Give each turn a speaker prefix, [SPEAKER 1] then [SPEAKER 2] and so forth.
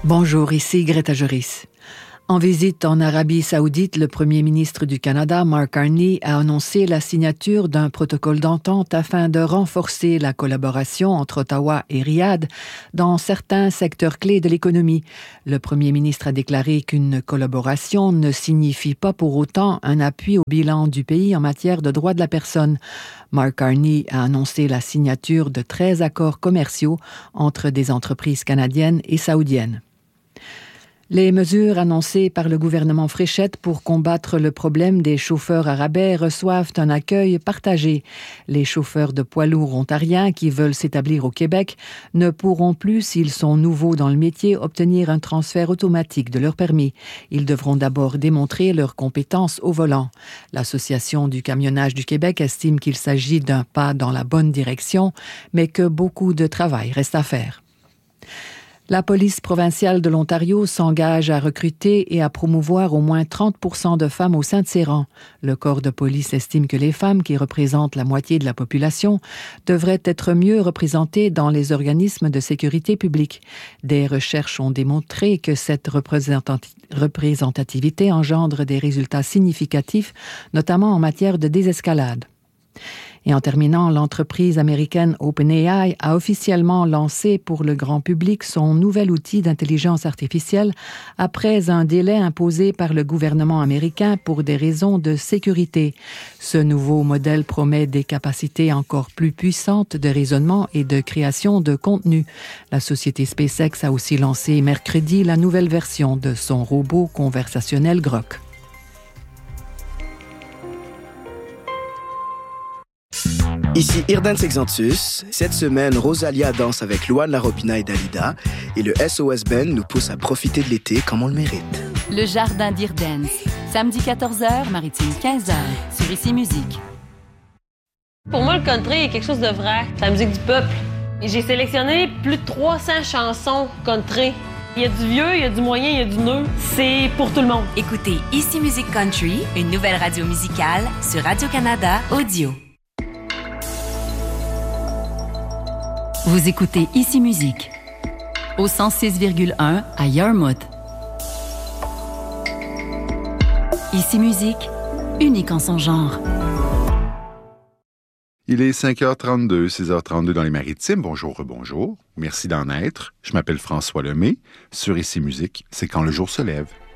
[SPEAKER 1] Bonjour, ici Greta Joris. En visite en Arabie Saoudite, le premier ministre du Canada, Mark Carney, a annoncé la signature d'un protocole d'entente afin de renforcer la collaboration entre Ottawa et Riyad dans certains secteurs clés de l'économie. Le premier ministre a déclaré qu'une collaboration ne signifie pas pour autant un appui au bilan du pays en matière de droits de la personne. Mark Carney a annoncé la signature de 13 accords commerciaux entre des entreprises canadiennes et saoudiennes. Les mesures annoncées par le gouvernement Fréchette pour combattre le problème des chauffeurs à rabais reçoivent un accueil partagé. Les chauffeurs de poids lourds ontariens qui veulent s'établir au Québec ne pourront plus, s'ils sont nouveaux dans le métier, obtenir un transfert automatique de leur permis. Ils devront d'abord démontrer leurs compétences au volant. L'Association du camionnage du Québec estime qu'il s'agit d'un pas dans la bonne direction, mais que beaucoup de travail reste à faire. La police provinciale de l'Ontario s'engage à recruter et à promouvoir au moins 30% de femmes au sein de ses rangs. Le corps de police estime que les femmes, qui représentent la moitié de la population, devraient être mieux représentées dans les organismes de sécurité publique. Des recherches ont démontré que cette représentativité engendre des résultats significatifs, notamment en matière de désescalade. Et en terminant, l'entreprise américaine OpenAI a officiellement lancé pour le grand public son nouvel outil d'intelligence artificielle après un délai imposé par le gouvernement américain pour des raisons de sécurité. Ce nouveau modèle promet des capacités encore plus puissantes de raisonnement et de création de contenu. La société SpaceX a aussi lancé mercredi la nouvelle version de son robot conversationnel Grok.
[SPEAKER 2] Ici Irdan Sexantus. Cette semaine, Rosalia danse avec Luan Laropina et Dalida et le SOS Band nous pousse à profiter de l'été comme on le mérite.
[SPEAKER 3] Le Jardin d'Irdance, samedi 14h, maritime 15h, sur Ici Musique.
[SPEAKER 4] Pour moi, le country est quelque chose de vrai. C'est la musique du peuple. Et j'ai sélectionné plus de 300 chansons country. Il y a du vieux, il y a du moyen, il y a du neuf. C'est pour tout le monde.
[SPEAKER 3] Écoutez Ici Musique Country, une nouvelle radio musicale sur Radio-Canada Audio. Vous écoutez Ici Musique, au 106,1 à Yarmouth. Ici Musique, unique en son genre.
[SPEAKER 5] Il est 5h32, 6h32 dans les Maritimes. Bonjour, bonjour. Merci d'en être. Je m'appelle François Lemay. Sur Ici Musique, c'est quand le jour se lève.